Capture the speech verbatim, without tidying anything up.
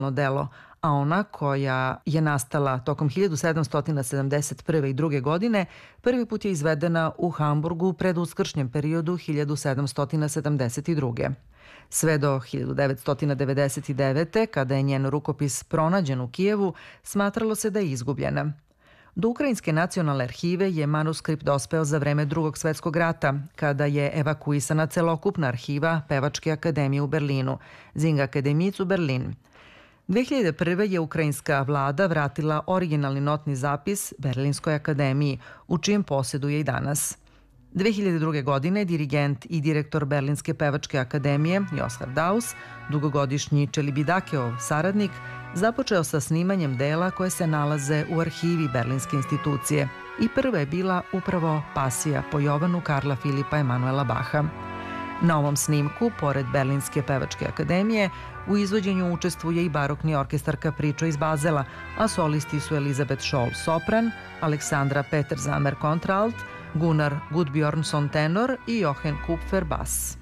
delo, a ona koja je nastala tokom hiljadu sedamsto sedamdeset prve i druge godine prvi put je izvedena u Hamburgu pred uskršnjem periodu hiljadu sedamsto sedamdeset druge. Sve do hiljadu devetsto devedeset devete. kada je njen rukopis pronađen u Kijevu, smatralo se da je izgubljena. Do Ukrajinske nacionalne arhive je manuskript dospeo za vreme Drugog svetskog rata, kada je evakuisana celokupna arhiva Pevačke akademije u Berlinu, Singakademie zu Berlin. dve hiljade prve. je ukrajinska vlada vratila originalni notni zapis Berlinskoj akademiji, u čijem posjedu je i danas. dve hiljade druge. godine dirigent i direktor Berlinske pevačke akademije Joschar Daus, dugogodišnji Čelibidakeov saradnik, započeo sa snimanjem dela koje se nalaze u arhivi Berlinske institucije i prva je bila upravo Pasija po Jovanu Karla Filipa Emanuela Baha. Na ovom snimku, pored Berlinske pevačke akademije, u izvođenju učestvuje i barokni orkestar Capriccio iz Bazela, a solisti su Elizabeth Scholl sopran, Aleksandra Peterzamer kontraalt, Gunnar Gudbjornsson tenor i Jochen Kupfer bas.